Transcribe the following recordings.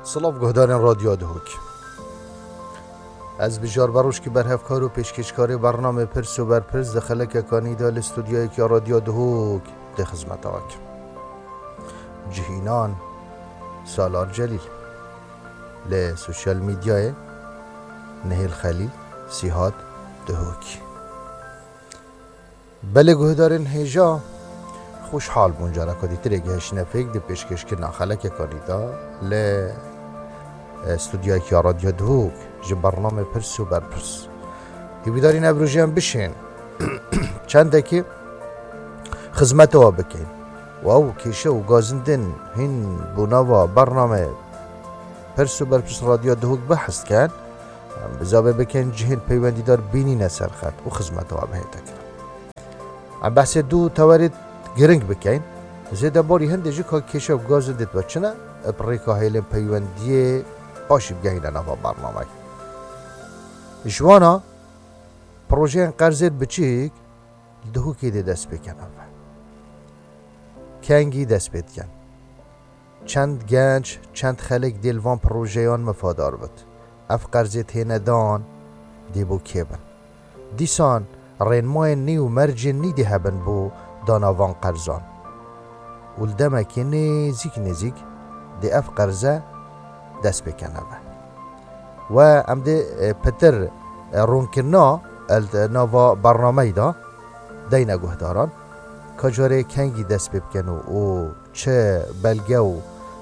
سلاف گهدارین رادیو دهوک از بجار بروش که برهفکار و پیشکشکاری برنامه پرس و برپرس دخله که کانیدا الاستودیوی که رادیو دهوک ده خدمت آک جهینان سالار جلیل ل سوشال میدیای نهیل خلیل سیهاد دهوک بله گهدارین هیجا خوشحال منجره کدی ترگهش نفیک دی پیشکش که ناخله که کانیدا ل استودیوی که رادیو دهوک جه برنامه پرس و برپرس هیویداری نبروژی هم بشین چنده که خدمت ها بکن و او کشه و گازندن هین بوناوا برنامه پرس و برپرس رادیو دهوک بحث کن بزابه بکن جهن پیوندی دار بینی نسر خد و خدمت ها بهیتا کن ام بحث دو توارد گرنگ بکن زیده باری هنده جه که کشه و گازندت بچنه اپریکا هیلن پیوندی پاشی بگهینه نوا برنامه جوانا پروژه قرضت بچیک دهوکی ده دست بکنه کنگی دست بکن چند گنج چند خلق دیلوان پروژهان مفادار بود اف قرضت هینه دان دیبو کیبن دیسان رینمای نیو مرج نیدی هبن بو داناوان قرضان ولدمکی نزیک دی اف قرضه دست بکنه و ام ده پتر رونکرنا نوا برنامه دا دینه گهداران کجاره کنگی دست بکنه و چه بلگه و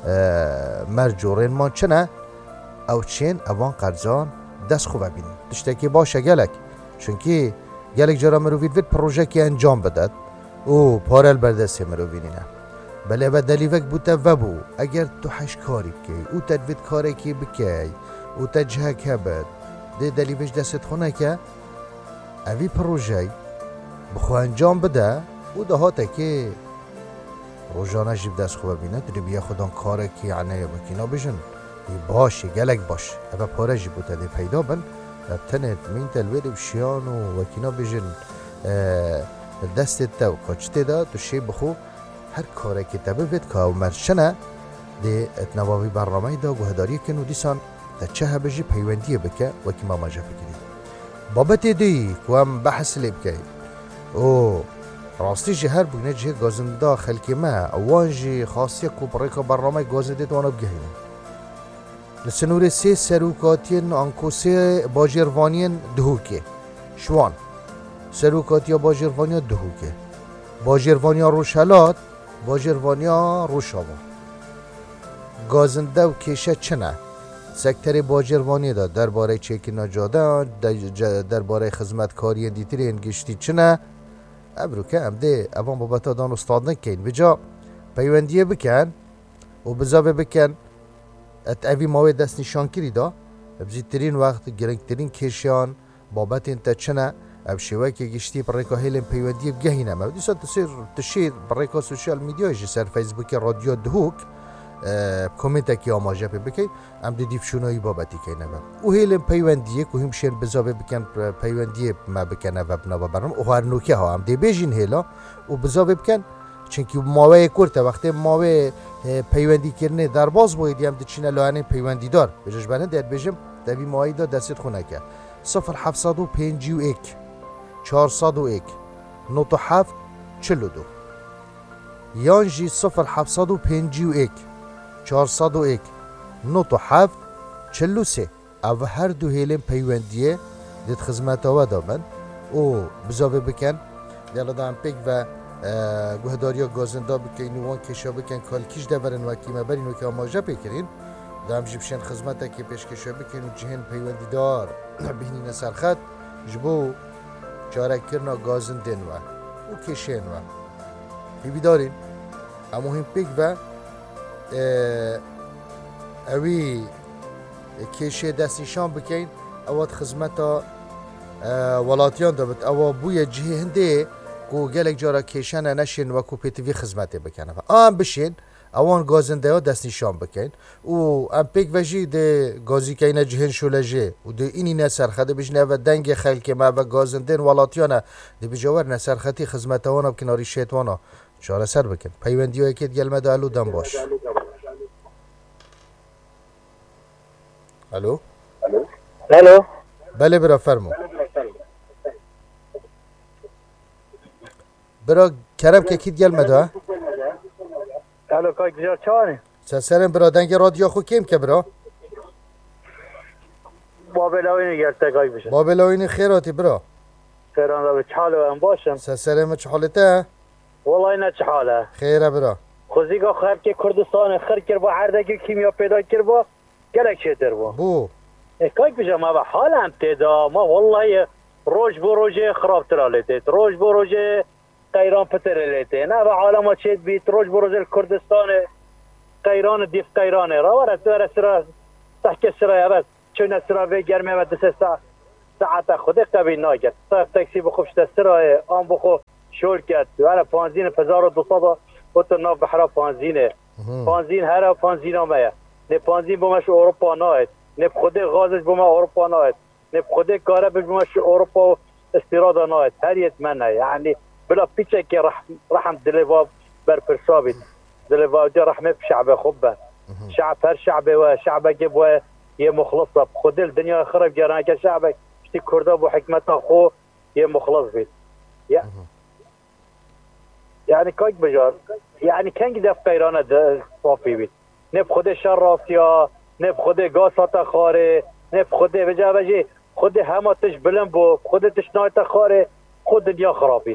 مرج و رینمان چه نه او چین اوان قرضان دست خوبه بینیم دشتکی باشه گلک چونکه گلک جرا مروفید وید پروژه که انجام بدد او پارل بردسته مروفینینه بله و دلیوک بوده و بو اگر تو حش کاری بکی او تدوید کاری که بکی او تجهه که بد ده دلیوش دست خونه که اوی پروژه بخو انجام بده او ده هاته که روزانه جیب دست خوبه بینه دلی بیا خودان کاری که یعنی بکینا بجن دی باشه گلک باش اوه پاره جیب بوده دی پیدا بن تنت مین تلوید بشیان و وکینا بجن دست تا و کچته دا تو شی بخو هر کاری که تبوید که او مرشنه دی اتنواوی برنامه دا گوهداری کن و دیسان تا چه بجی پیوندیه بکه وکی ما ماجه بکنید بابت دی که هم بحث لی بکنید او راستی جه هر بگنه جه گازنده خلکی ما اوان جه خاصی که بریکا برنامه گازنده دوانا بگهیم لسنور سی سروکاتین انکو سی باجروانین دهوکه شوان سروکاتیا باجروانیا دهوکه باجروانیا روشلات باجروانیا روشاوا گازنده و کشه چنه سکتر باجروانی دا درباره چکی نجاده درباره خدمتکاری دیتری انگشتی چنه ابرو که امده اوان بابتا دان استاد نکین بجا پیوندیه بکن و بزاوه بکن ات اوی ماوی دست نشان کری دا بزیدترین وقت گرنگترین کشیان بابت انتا چنه اب شوی که گشتی برایکا هیلن پیوندی بگهینه ما دیسا تشیر برایکا سوشال میدیایش سر فیسبوک رادیو دهوک کامنت کی آماجه بکی ام دیف شونایی بابتی کنه و هیلن پیوندیه که همشین بزاوه بکن پیوندی ما بکنه و بنا برام و هر نوکه ها ام دی بیجین هیلا و بزاوه بکن چونکی ماوی کرده وقتی ماوی پیوندی کرنه در باز باید ام دچینه لانه پیوندی دار بجاش برن در بیجم دوی ماوی دا دست خونه که 0751 401 97 42 یانجی 0751 401 97 43 او هر دو هیلن پیوندیه دید خدمت ها دامن او بزاوه بکن دیالا دام پیک و گوهداریا گازنده بکن وان کشا بکن کالکیش دورن و کیمه برین و که آماجه بکرین دام جیبشن خدمت که پیش کشا بکن و جهن پیوندی دار بینی نسر خد جبو چارک کرنا گازندن و کشین و بیبی دارین اما هم پیک و اوی کشه دست نشان بکن اواد خدمتا ولاتیان دابد او بوی جهه هنده کو گلک جارا کشنه نشین و کو پیتوی خدمته بکنه آم بشین اوان گازنده ها دست نشان بکن و ام پیک وجی ده گازی که اینه جهن شولجه و ده اینی نسرخده بشنه و دنگ خلک ما و گازندن ولاتیانه ده بجاور نسرختی خدمتوانا بکناری شیطوانا چاره سر بکن پیوندی های که گلمه دالو دم باش الو الو بله برا فرمو برا کرم که کید گل مده الو کاک بجار چانی سرم برا دنگ رادیو خو کیم که برا بابلاوی نگرته کاک بجار بابلاوینی خیراتی برا خیران رو به چحاله هم باشم سرم چه حالته والله نه چحاله خیره برا خوزی که خیر که کردستان خیر کر با عردگی کیمیا پیدا کر با گلک شتر با بو کاک بجار ما به حال هم تیدا ما والله روش بو روژه خراب ترالیتید روش بو روژه قیران پترالیتید نه به عالم چید بیت روش بو روژه کردستان قیران دیف قیرانه را ورد سرا تحکه سرا بس چون سرا به گرمه و دست ساعت خود قبیل ناگرد تاکسی بخوبش سرا آن بخو شول کرد وانا پانزین 1200 و ناف بحرا پانزینه پانزین هر پانزین همه نه پانزین بومش اروپا ناید نه خود غازش بوم اروپا ناید نه خود کاره بومش اروپا استیرادا ناید هر یت منه یعنی بلا پیچه که رحم دلواب بر پرسابید دلواب دي رحمه بشعب خبه شعب هر شعبه وشعبك يبغى هي مخلصه خد الدنيا خرب جرانا كشعبك اشتي كرده بحكمتها اخوه هي مخلص بيت يعني كاك بجار يعني كان قد في قيرانه صافي بيت نب خد شر راسيا نب خد قاصه خاري نب خد بجا بجي خد هما تش بلنبو خد تشنايت خاري خد دنيا خرابي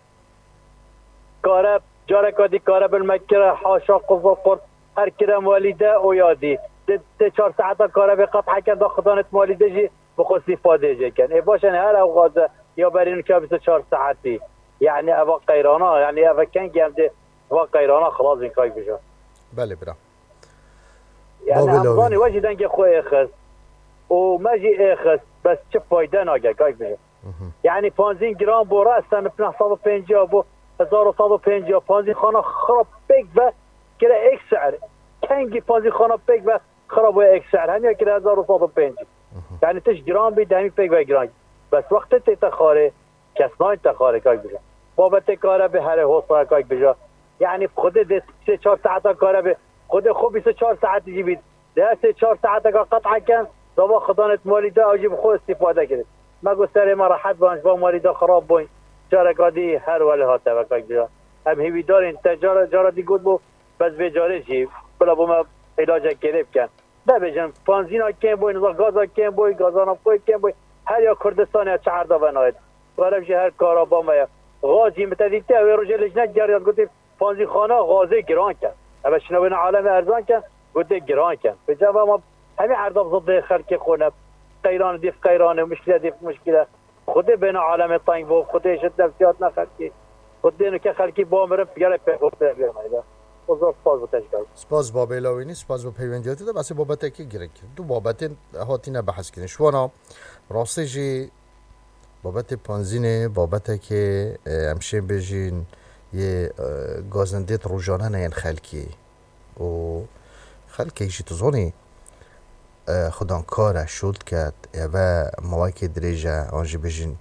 كارب جارك ودي كارب المكره حاشا قضا قرط هر كرم والده او یادی 4 ساعت کارا به قطع کن خدانت والده جی بخواد استفاده جی کن ای باشن هر اوقات یا برین که 24 ساعتی یعنی اوا قیرانا یعنی اوا کن گمده اوا قیرانا خلاص این کای بجا بله برا یعنی همزانی وجه دنگ خوی اخست و مجی اخست بس چه فایده ناگه کای بجا یعنی 15 گرم بو راستن 950 بو 1150 15 خانه خراب بگ و كده ايك سعر كانجي بازي خانه بيك بس خراب ايك سعر هم كده 1150 يعني تش جرام بي دامي بيك و بس وقت تخاره كسناي تخاره كاك بجا بابت كاره به هر حوصله كاك بجا يعني خود 3 4 ساعت كاره به خود خوب 24 ساعت يجيب ده 3 4 ساعت قطعه كان دابا خدانه مالي ده اجيب خو استفاده كده ما قلت سري ما راحت بانش با مالي ده خراب بوين شركادي هر ولا هاته كاك بجا هم هي دارين تجاره جاره دي قد بو بس بیچاره چی بلا بوم علاج گرفت کن ده بجن پانزینا کم بوی نزا گازا کم بوی گازانا کوی کم بوی هر یا کردستان یا چهار دا بناید قرب هر کارا با ما غازی متدیته و روز لجنه جریان گفت پانزی خانه غازه گران کن اما شنو بین عالم ارزان کن گفت گران کن به جواب ما همین عرض ضد خلق خونه قیران دیف قیران مشکل دیف مشکل خود بین عالم طنگ بو خود شد نفسیات نخلقی خود اینو که خلقی با مر پیاله پیغمبر بیرمایدا سپاس بابلاوینی سپاس با پیوندیاتی ده بس بابت که گرک دو بابت هاتی نه بحث کنه شوانا راسته جی بابت پانزینه بابت که همشه بجین یه گازندیت روزانه نه خلکی و خلکی ایشی تزونی خودان کار شد کرد و مواقع دریجه آنجی بجین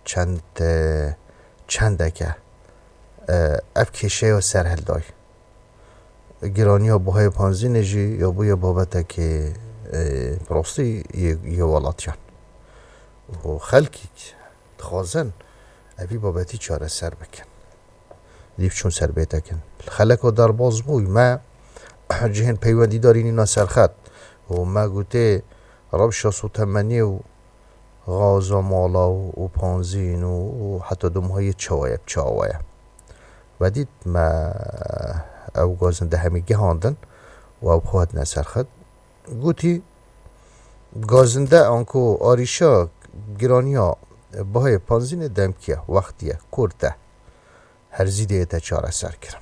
چند که اف کشه و سرحل دای گرانی ها بوهای پانزینه جی یا بوی بابت که براستی یه ولاتیان و خلکی خوازن اوی بابتی چاره سر بکن دیف چون سر بیتا کن خلک ها در باز بوی ما جهن پیوندی دارین اینا سرخط و ما گوته رب 680 و غازا مالا و پانزین و حتی دومهای چاوایه و دید ما او گازنده همی گهاندن و او خواهد نسرخد گوتی گازنده آنکو آریشا گرانیا باهای پانزین دمکیه وقتیه کرده هر زیده تا چاره سر کرم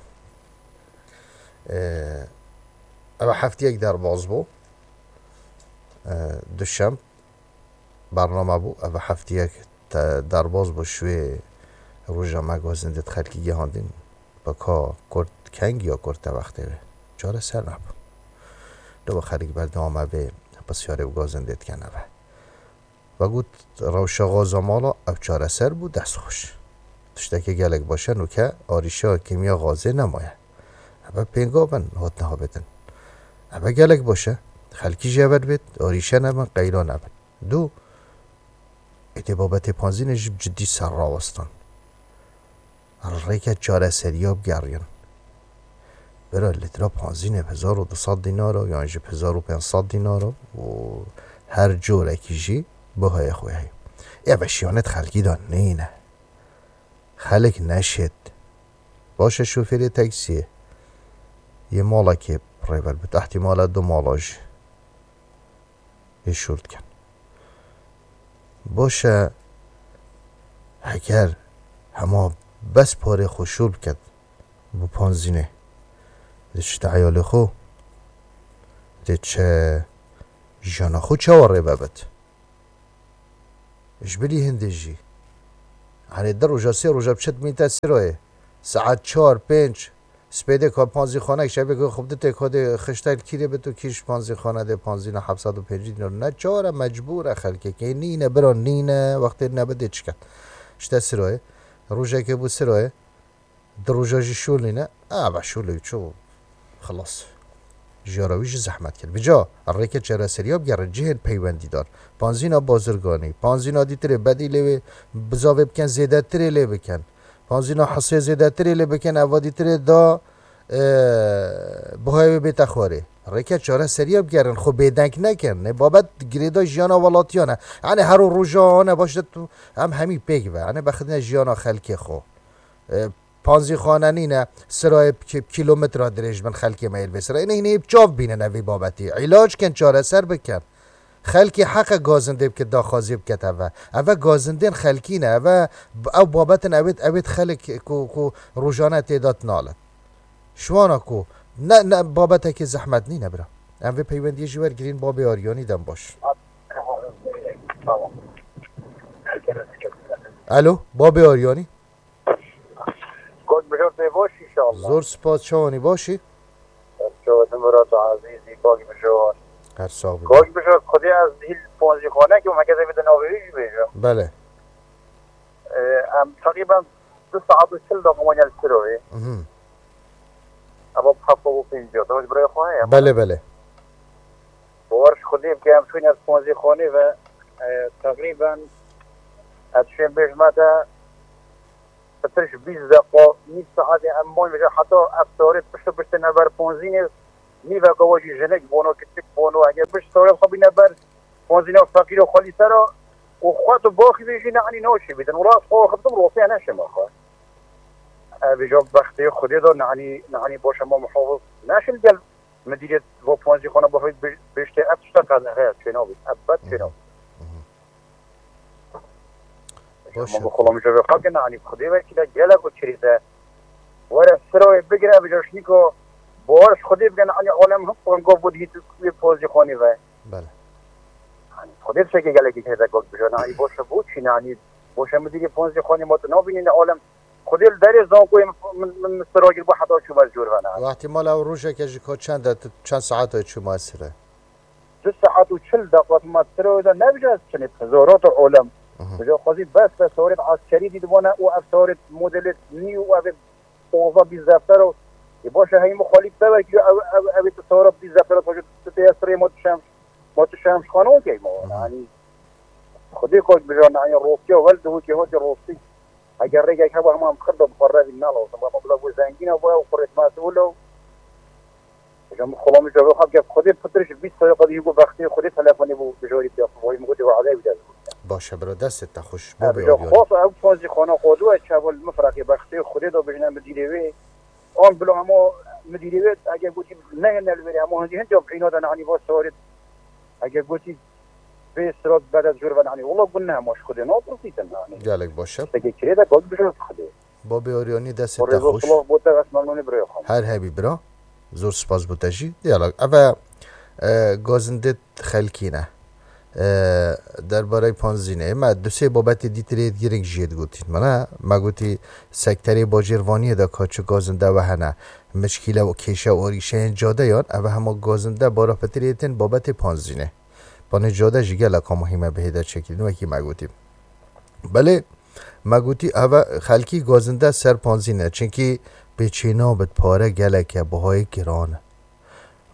او هفته یک در باز بو دوشم برنامه بو او هفته یک در باز بو شوی روژا ما گازنده خلکی گهاندین بکا کرد کنگ یا کرده وقته چاره سر نبو دو بخریک برنامه به بسیاری و گازندید کنه و گوت روشا غازا مالا او چاره سر بود دست خوش تشتکی گلک باشه نو که آریشا کمیا غازه نمایه او پینگا بن هات نها بدن او گلک باشه خلکی جبر بید آریشه نبن قیلا نبن. دو ایتی بابت پانزین جدی سر راوستان ریکه چاره سریاب گریان برای لیترا پانزینه 1200 دینارو یا انجا 1500 دینارو و هر جوره کیجی بهای خویه یا بشیانت خلکی دان نه خلک نشد باشه شوفیر تاکسیه یه مالا که ریول بود احتمال 2 مالاج یه شورت کن باشه اگر همه بس پاره خوشول بکد بو پانزینه دیچ عیال خو دیچ جانا خو چواره بابد اش بلی هندجی هنه در روژا 3 روژا بشت میتا سیروه ساعت 4 5 سپیده که پانزی خانه شبیه که خوب ده تکاده خشتایل کیره به تو کیش پانزی خانه ده پانزی 750 دینار نه چاره مجبوره خلکه که نینه بران نینه وقتی نبده چکن شتا سیروه روژا که بود سیروه در روژا جی شول نینه با شوله چو خلاص جارویش زحمت کرد بجا ریکه چرا سریاب گرد جهن پیوندی دار پانزینا بازرگانی پانزینا دیتره بدی لیوه بزاوه بکن زیده تره لی بکن پانزینا حصه زیده تره لی بکن اوادی تره دا بهای بیت خواره ریکه چرا سریاب گرن خو بیدنگ نکن بابت گریدا جیانا ولاتیانه یعنی هر روژانه باشه تو هم همی پیگ و یعنی بخدن جیانا خلکی خو پانزی خانه نینه سرای کیلومتر را درش من خلکی میل بسره اینه چاو بینه نوی بابتی علاج کن چاره سر بکن خلکی حق گازنده بکن دا خازی بکن اوه گازنده خلکی نه او بابت اوید خلک کو روزانه تعداد نالد شوانا کو نه بابت که زحمت نینه برا اوه پیوندی جوار گرین باب آریانی دم باش الو باب آریانی زور سپاس شوانی باشی شوات مرات عزیزی باقی بشوان هر صاحب باقی بشوان خودی از هیل پانزی خانه که مکزه بیده ناویش بیشم بله تقریبا 2 ساعت و 40 دقیقه مانیل سروی اما بحفظه و 50 دوش برای خواهی بله بارش خودی که هم شوین از پانزی خانه و تقریبا اتشین بیشمده فترش 20 دقیقه نیم ساعت امان میشه حتی افطارت پشت نبر پانزینه نیوه گواجی جنک بانو کتک بانو اگر پشت طارت خوابی نبر پانزینه فقیر و خالی سرا و خوات و باخی بیشی نعنی نوشی بیدن و راست خواه خبتم روفی نشم آخواه بجا بخته خودی دا نعنی باشه ما محافظ نشم دل مدیریت و پانزی خانه باید بشته افشتا قدر غیر چنا بید ابد چنا ما خلا میشه بخواه که نعنی خودی باید که گلک و چریزه واره سروی بگیره بجاشنی که بارش خودی بگن نعنی عالم هم پرنگاه بود هیچ توی پانزی خانی و بله خودی چه که گلکی که دکاک بجا نعنی باشه بود چی نعنی باشه مدیری پانزی خانی ما تو نابینین عالم خودی در زانکوی من سراغیر با حدا چوب از جور و احتمال او روشه که جیکا چند ساعت های چو مؤثره 2 ساعت و 40 دقیقه مؤثره و نبجا از چنید هزارات عالم بجا خوزی بس سوارت عسکری دیدوانه و افسارت مدل نیو و اوضا 20 دفتر و باشه هی مخالف ببر که اوی تصارف 20 دفتر باشه تیسری ما تو شمش خانون که ما یعنی خودی کاش بجا نعنی روفتی و ولد هو که هو که روفتی اگر رگه که با هم خرد بخوره بین نالو و مبلغ و زنگین و خورت مسئول و بجا خلا میشه بخواب که خودی پترش 20 دقیقه دیگه وقتی خودی تلفنی بو بجوری بیا وای مگودی و علی بیاد باشه برو دستت تخوش بابا بجا خاص او فازی خانه خودو چاول مفرقی وقتی خودی دو بجنن مدیری آن بلو همو مدیری اگر گویی نه نلوری همو هندی هنجا اینا دارن عنی با سوارت اگر گویی به استراد بعد از جور و عنی والله قلنا مش خودی ناپرسیدن عنی گالک باشه دیگه کریدا گل بجو خودی بابا اوریانی دستت تخوش هر هبی برا زور سپاس بوتجی دیالوگ اوا گازنده خلکینه درباره پانزینه ما 2 بابت دیترید گیرنگ جید گوتید ما گوتی سکتری باجروانی دا کاچو گازنده و هنه مشکیله و کیشه و آریشه جاده یان اوه همه گازنده بارا پتریتن بابت پانزینه پانه جاده جگه لکا مهمه بهیده چکیدن و اکی ما گوتیم بله ما گوتی اوه خلکی گازنده سر پانزینه چنکی به چینا بد پاره گله که بهای گرانه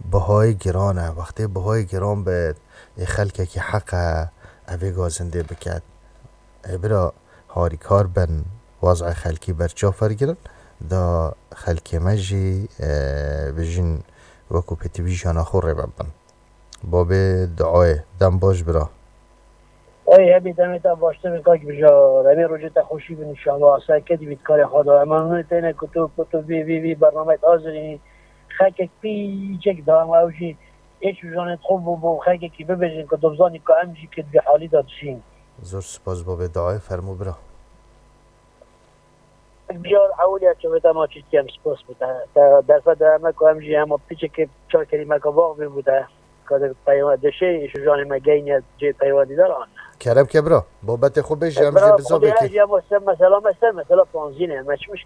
بهای گرانه. وقتی بهای گران به خلکه که حق اوی گازنده بکد برا هاری کار بن وضع خلکی برچا فرگرن دا خلکی مجی بجین وکو پتیوی جانا خور ببن باب دعای دم باش برا ای همی دمتا باشته میکا که بجا رمی روجتا خوشی بین انشاءالله اصلا کدی بیت کار خدا اما تینه کتو بی برنامه حاضرین خاک پیچک دام اوجی ایش جانت خوب بو خاک کی ببرین که دوزانی که امجی که به حالی دادشین زور سپاس باب دعای فرمو برا بیار اولیت چه بتا ما چیز کم سپاس بوده در فدر همه که امجی همه پیچک چهار کلمه که واقع بوده که پیوان دشه ایش جان مگینی از جه پیوانی دارن کرم که برا بابت خوبش امجی بزا بکی مثلا پانزینه مش مشکل